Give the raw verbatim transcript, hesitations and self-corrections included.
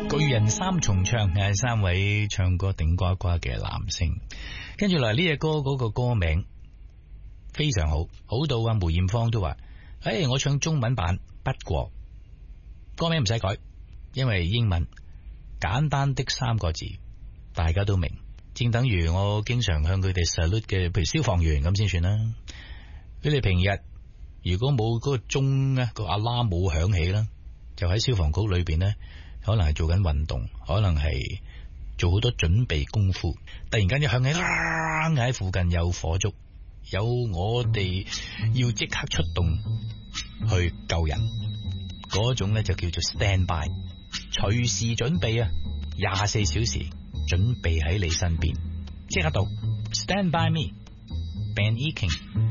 巨人三重唱係三位唱歌頂呱呱嘅男星，跟住嚟呢隻歌嗰個歌名非常好，好到啊梅艷芳都話：誒，我唱中文版，不過歌名唔使改，因為英文簡單的三個字，大家都明。正等於我經常向佢哋 salute 嘅，譬如消防員咁先算啦。佢哋平日如果冇嗰個鐘咧，個阿拉冇響起啦，就喺消防局裏邊呢，可能係做緊運動，可能係做好多準備功夫。突然間一響起啦，喺附近有火燭，有我哋要即刻出動去救人，嗰種咧就叫做 stand by， 隨時準備啊，廿四小時準備喺你身邊，即刻到 stand by me，Ben E King。